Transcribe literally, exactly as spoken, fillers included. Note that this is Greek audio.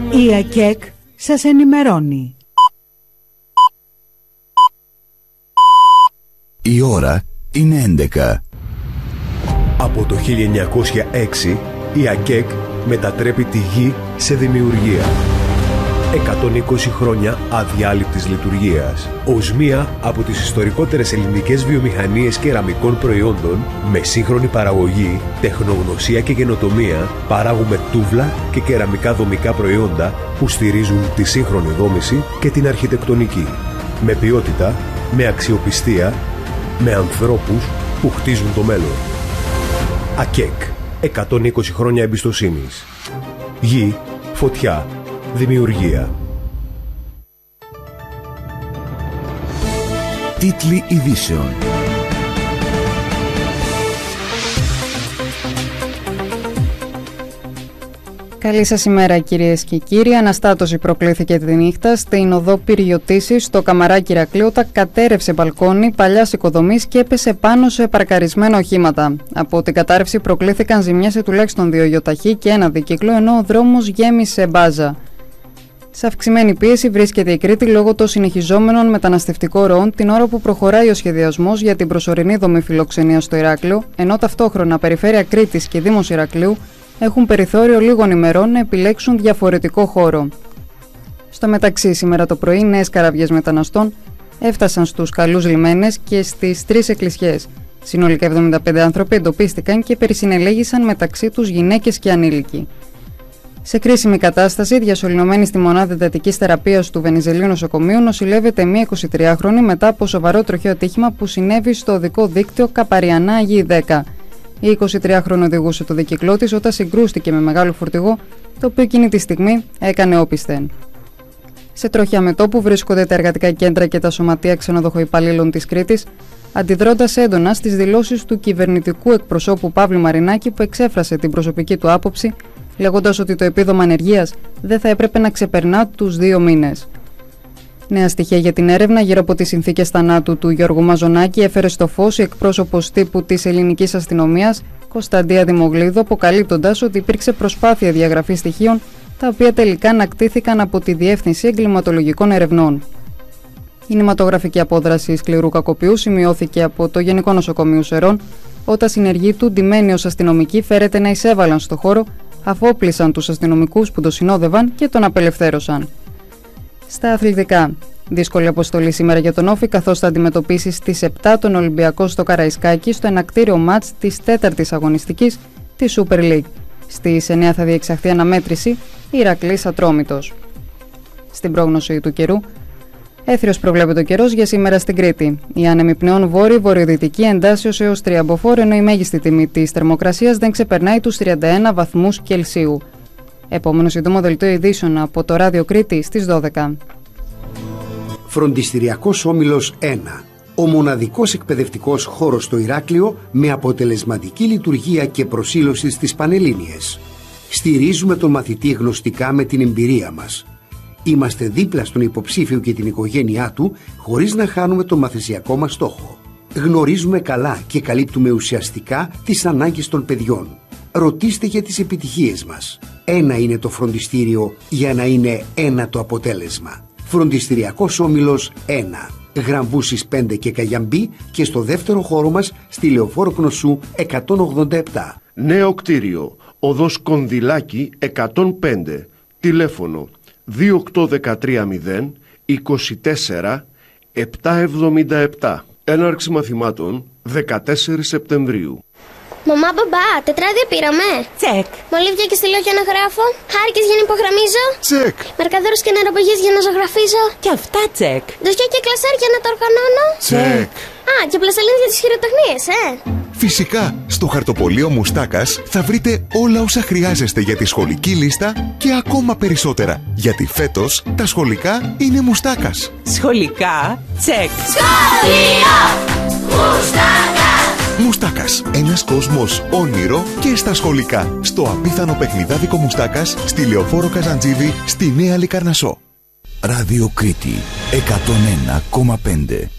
Η ΑΚΕΚ σας ενημερώνει. Η ώρα είναι έντεκα. Από το χίλια εννιακόσια έξι η ΑΚΕΚ μετατρέπει τη γη σε δημιουργία. εκατόν είκοσι χρόνια αδιάλειπτης λειτουργίας. Ως μία από τις ιστορικότερες ελληνικές βιομηχανίες κεραμικών προϊόντων, με σύγχρονη παραγωγή, τεχνογνωσία και καινοτομία, παράγουμε τούβλα και κεραμικά δομικά προϊόντα που στηρίζουν τη σύγχρονη δόμηση και την αρχιτεκτονική. Με ποιότητα, με αξιοπιστία, με ανθρώπους που χτίζουν το μέλλον. ΑΚΕΚ. εκατόν είκοσι χρόνια εμπιστοσύνης. Γη, φωτιά, δημιουργία. Τίτλοι ειδήσεων. Καλή σας ημέρα κυρίες και κύριοι. Αναστάτωση προκλήθηκε τη νύχτα στην οδό Πυριωτήσης στο Καμαράκι Ηρακλείου όταν κατέρευσε μπαλκόνι παλιάς οικοδομής και έπεσε πάνω σε παρκαρισμένα οχήματα. Από την κατάρρευση προκλήθηκαν ζημιές σε τουλάχιστον δύο γιοταχή και ένα δίκυκλο, ενώ ο δρόμος γέμισε μπάζα. Σε αυξημένη πίεση βρίσκεται η Κρήτη λόγω των συνεχιζόμενων μεταναστευτικών ροών την ώρα που προχωράει ο σχεδιασμός για την προσωρινή δομή φιλοξενίας στο Ηράκλειο, ενώ ταυτόχρονα Περιφέρεια Κρήτης και Δήμος Ηρακλείου έχουν περιθώριο λίγων ημερών να επιλέξουν διαφορετικό χώρο. Στο μεταξύ, σήμερα το πρωί, νέες καραβιές μεταναστών έφτασαν στους καλούς λιμένες και στις τρεις εκκλησιές. Συνολικά εβδομήντα πέντε άνθρωποι εντοπίστηκαν και περισυνελέγησαν μεταξύ τους γυναίκες και ανήλικοι. Σε κρίσιμη κατάσταση, διασωληνωμένη στη μονάδα εντατικής θεραπείας του Βενιζελίου νοσοκομείου, νοσηλεύεται μία εικοσιτριάχρονη μετά από σοβαρό τροχαίο ατύχημα που συνέβη στο οδικό δίκτυο Καπαριανά Αγίη δέκα. Η εικοσιτριάχρονη οδηγούσε το δικυκλό της όταν συγκρούστηκε με μεγάλο φορτηγό, το οποίο εκείνη τη στιγμή έκανε όπισθεν. Σε τροχιά μετώπου βρίσκονται τα εργατικά κέντρα και τα σωματεία ξενοδοχοϊπαλλήλων της Κρήτης, αντιδρώντας έντονα στις δηλώσεις του κυβερνητικού εκπροσώπου Παύλου Μαρινάκη, που εξέφρασε την προσωπική του άποψη, λέγοντας ότι το επίδομα ανεργίας δεν θα έπρεπε να ξεπερνά τους δύο μήνες. Νέα στοιχεία για την έρευνα γύρω από τις συνθήκες θανάτου του Γιώργου Μαζονάκη έφερε στο φως η εκπρόσωπος τύπου της ελληνικής αστυνομίας, Κωνσταντία Δημογλίδου, αποκαλύπτοντας ότι υπήρξε προσπάθεια διαγραφής στοιχείων, τα οποία τελικά ανακτήθηκαν από τη Διεύθυνση Εγκληματολογικών Ερευνών. Η νηματογραφική απόδραση σκληρού κακοποιού σημειώθηκε από το Γενικό Νοσοκομείο Σερών, όταν συνεργοί του, ντυμένοι ως αστυνομικοί, φέρεται να εισέβαλαν στο χώρο, αφού όπλησαν τους αστυνομικούς που το συνόδευαν και τον απελευθέρωσαν. Στα αθλητικά. Δύσκολη αποστολή σήμερα για τον Όφη, καθώς θα αντιμετωπίσει στις επτά τον Ολυμπιακό στο Καραϊσκάκι στο ενακτήριο μάτς της τέταρτης αγωνιστικής της Super League. Στις εννιά θα διεξαχθεί αναμέτρηση Ηρακλής Ατρόμητος. Στην πρόγνωση του καιρού, έθριος προβλέπεται ο καιρός για σήμερα στην Κρήτη. Η άνεμη πνέων βόρειο-βορειοδυτική εντάσσεως έως τριαμποφόρο, ενώ η μέγιστη τιμή της θερμοκρασίας δεν ξεπερνάει τους τριάντα ένα βαθμούς Κελσίου. Επόμενο σύντομο δελτίο ειδήσεων από το Ράδιο Κρήτη στις δώδεκα. Φροντιστηριακός Όμιλος ένα. Ο μοναδικός εκπαιδευτικός χώρος στο Ηράκλειο με αποτελεσματική λειτουργία και προσήλωση στις Πανελλήνιες. Στηρίζουμε τον μαθητή γνωστικά με την εμπειρία μας. Είμαστε δίπλα στον υποψήφιο και την οικογένειά του, χωρίς να χάνουμε τον μαθησιακό μας στόχο. Γνωρίζουμε καλά και καλύπτουμε ουσιαστικά τις ανάγκες των παιδιών. Ρωτήστε για τις επιτυχίες μας. Ένα είναι το φροντιστήριο για να είναι ένα το αποτέλεσμα. Φροντιστηριακός Όμιλος ένα. Γραμβούσης πέντε και Καγιαμπή και στο δεύτερο χώρο μας στη Λεωφόρο Κνωσού εκατόν ογδόντα επτά. Νέο κτίριο, οδός Κονδυλάκη εκατόν πέντε. Τηλέφωνο δύο οκτώ ένα τρία μηδέν είκοσι τέσσερα επτακόσια εβδομήντα επτά. Έναρξη μαθημάτων δεκατέσσερις Σεπτεμβρίου. Μαμά, μπαμπά, τετράδια πήραμε. Τσεκ. Μολύβια και στυλό για να γράφω. Χάρηκες για να υπογραμμίζω. Τσεκ. Μερκαδόρους και νεροπογείς για να ζωγραφίζω. Και αυτά τσεκ. Δοσιά και κλασάρ για να τα οργανώνω. Τσεκ. Α, και πλαστελίνες για τις χειροτεχνίες, ε. Φυσικά, στο χαρτοπωλείο Μουστάκας θα βρείτε όλα όσα χρειάζεστε για τη σχολική λίστα και ακόμα περισσότερα. Γιατί φέτος τα σχολικά είναι Μουστάκας. Σχολικά τσεκ. Σχολείο Μουστάκα. Μουστάκας. Ένας κόσμος όνειρο και στα σχολικά. Στο απίθανο παιχνιδάδικο Μουστάκας στη Λεωφόρο Καζαντζίδη στη Νέα Λικαρνασσό. Ράδιο Κρήτη εκατόν ένα κόμμα πέντε.